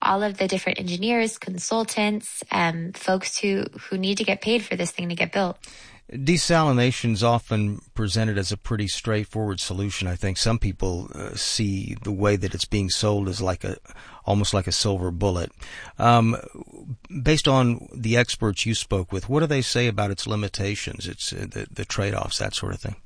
all of the different engineers, consultants, folks who need to get paid for this thing to get built. Desalination is often presented as a pretty straightforward solution. I think some people see the way that it's being sold as almost like a silver bullet. Based on the experts you spoke with, what do they say about its limitations, its the trade-offs, that sort of thing?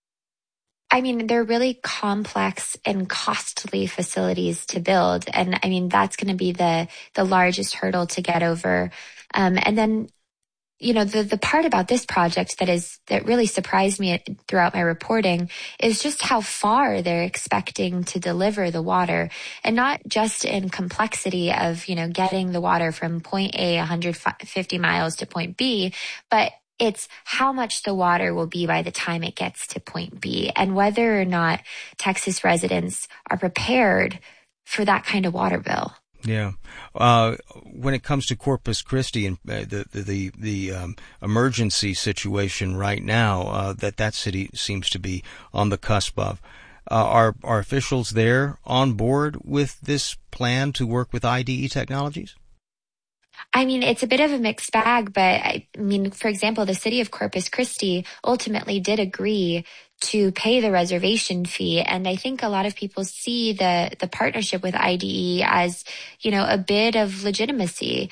I mean, they're really complex and costly facilities to build. And I mean, that's going to be the largest hurdle to get over. And then, the part about this project that really surprised me throughout my reporting is just how far they're expecting to deliver the water, and not just in complexity of, getting the water from point A 150 miles to point B, but it's how much the water will be by the time it gets to point B, and whether or not Texas residents are prepared for that kind of water bill. Yeah. When it comes to Corpus Christi and the emergency situation right now, that city seems to be on the cusp of, are officials there on board with this plan to work with IDE Technologies? I mean, it's a bit of a mixed bag, but for example, the city of Corpus Christi ultimately did agree to pay the reservation fee. And I think a lot of people see the partnership with IDE as, a bit of legitimacy.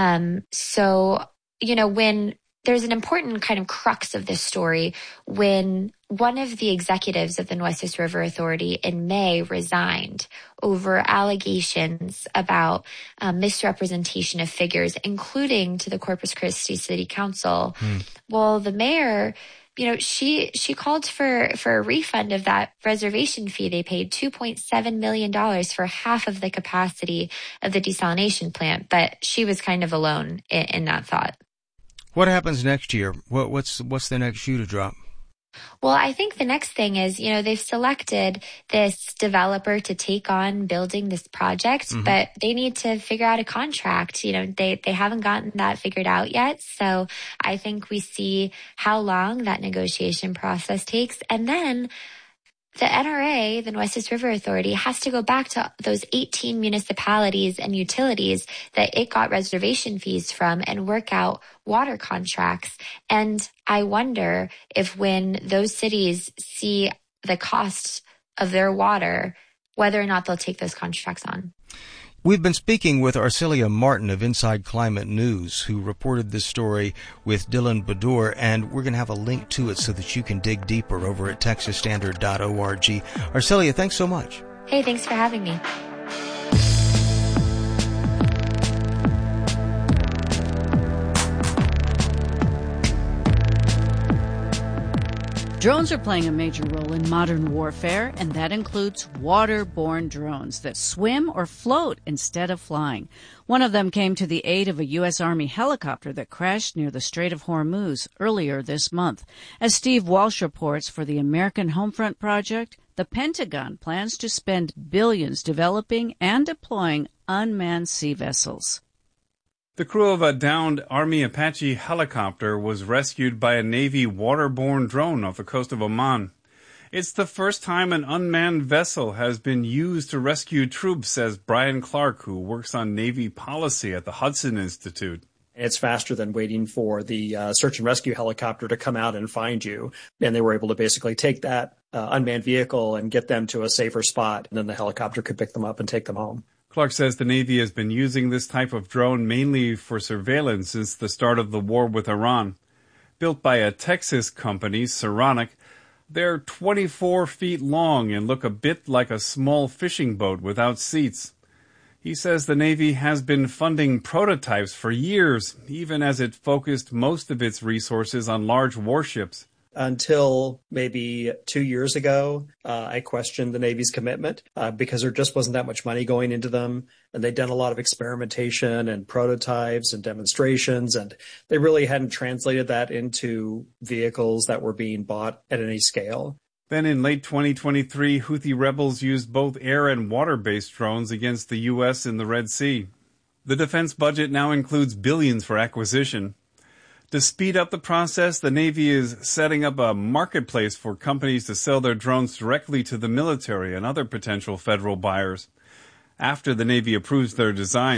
So, when there's an important kind of crux of this story, when one of the executives of the Nueces River Authority in May resigned over allegations about misrepresentation of figures, including to the Corpus Christi City Council. Well, the mayor, she called for a refund of that reservation fee. They paid $2.7 million for half of the capacity of the desalination plant, but she was kind of alone in that thought. What happens next year? What's the next shoe to drop? Well, I think the next thing is, they've selected this developer to take on building this project, but they need to figure out a contract. They haven't gotten that figured out yet. So I think we see how long that negotiation process takes. And then the NRA, the Nueces River Authority, has to go back to those 18 municipalities and utilities that it got reservation fees from and work out water contracts. And I wonder if when those cities see the cost of their water, whether or not they'll take those contracts on. We've been speaking with Arcelia Martin of Inside Climate News, who reported this story with Dylan Badur, and we're going to have a link to it so that you can dig deeper over at texasstandard.org. Arcelia, thanks so much. Hey, thanks for having me. Drones are playing a major role in modern warfare, and that includes waterborne drones that swim or float instead of flying. One of them came to the aid of a U.S. Army helicopter that crashed near the Strait of Hormuz earlier this month. As Steve Walsh reports for the American Homefront Project, the Pentagon plans to spend billions developing and deploying unmanned sea vessels. The crew of a downed Army Apache helicopter was rescued by a Navy waterborne drone off the coast of Oman. It's the first time an unmanned vessel has been used to rescue troops, says Brian Clark, who works on Navy policy at the Hudson Institute. It's faster than waiting for the search and rescue helicopter to come out and find you. And they were able to basically take that unmanned vehicle and get them to a safer spot, and then the helicopter could pick them up and take them home. Clark says the Navy has been using this type of drone mainly for surveillance since the start of the war with Iran. Built by a Texas company, Saronic, they're 24 feet long and look a bit like a small fishing boat without seats. He says the Navy has been funding prototypes for years, even as it focused most of its resources on large warships. Until maybe 2 years ago, I questioned the Navy's commitment because there just wasn't that much money going into them. And they'd done a lot of experimentation and prototypes and demonstrations, and they really hadn't translated that into vehicles that were being bought at any scale. Then in late 2023, Houthi rebels used both air and water-based drones against the U.S. in the Red Sea. The defense budget now includes billions for acquisition. To speed up the process, the Navy is setting up a marketplace for companies to sell their drones directly to the military and other potential federal buyers. After the Navy approves their design,